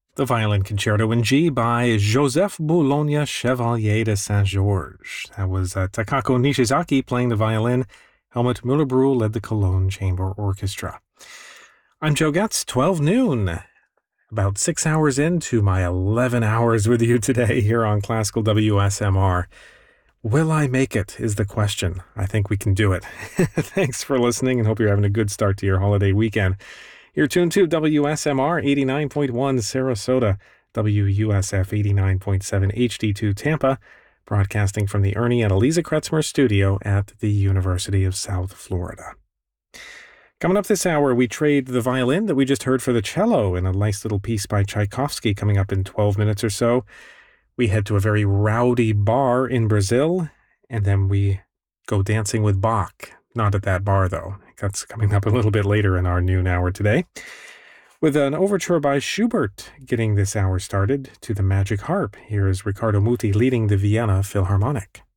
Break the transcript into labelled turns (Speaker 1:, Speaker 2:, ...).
Speaker 1: The Violin Concerto in G by Joseph Boulogne Chevalier de Saint-Georges. That was Takako Nishizaki playing the violin. Helmut Müller-Brühl led the Cologne Chamber Orchestra. I'm Joe Getz, 12 noon. About 6 hours into my 11 hours with you today here on Classical WSMR. Will I make it is the question. I think we can do it. Thanks for listening and hope you're having a good start to your holiday weekend. You're tuned to WSMR 89.1 Sarasota, WUSF 89.7 HD2 Tampa, broadcasting from the Ernie and Eliza Kretzmer studio at the University of South Florida. Coming up this hour, we trade the violin that we just heard for the cello in a nice little piece by Tchaikovsky coming up in 12 minutes or so. We head to a very rowdy bar in Brazil, and then we go dancing with Bach. Not at that bar, though. That's coming up a little bit later in our noon hour today. With an overture by Schubert getting this hour started to the Magic Harp. Here is Riccardo Muti leading the Vienna Philharmonic.